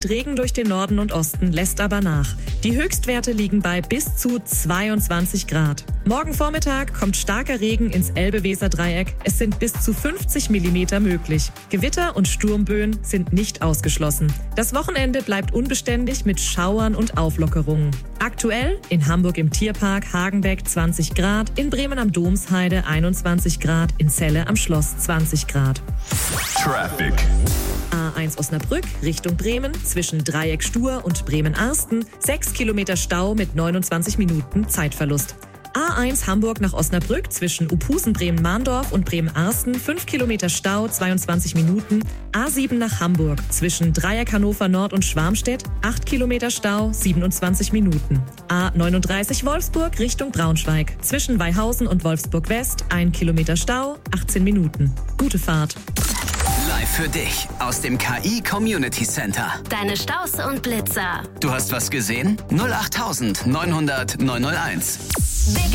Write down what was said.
Regen durch den Norden und Osten lässt aber nach. Die Höchstwerte liegen bei bis zu 22 Grad. Morgen Vormittag kommt starker Regen ins Elbe-Weser-Dreieck. Es sind bis zu 50 Millimeter möglich. Gewitter und Sturmböen sind nicht ausgeschlossen. Das Wochenende bleibt unbeständig mit Schauern und Auflockerungen. Aktuell in Hamburg im Tierpark Hagenbeck 20 Grad, in Bremen am Domsheide 21 Grad, in Celle am Schloss 20 Grad. Traffic. A1 Osnabrück Richtung Bremen zwischen Dreieck Stur und Bremen-Arsten 6 Kilometer Stau mit 29 Minuten Zeitverlust. A1 Hamburg nach Osnabrück zwischen Uphusen-Bremen-Mahndorf und Bremen-Arsten 5 Kilometer Stau, 22 Minuten. A7 nach Hamburg zwischen Dreieck Hannover Nord und Schwarmstedt 8 Kilometer Stau, 27 Minuten. A39 Wolfsburg Richtung Braunschweig zwischen Weihausen und Wolfsburg West 1 Kilometer Stau, 18 Minuten. Gute Fahrt. Live für dich aus dem KI Community Center. Deine Staus und Blitzer. Du hast was gesehen? 08900 901.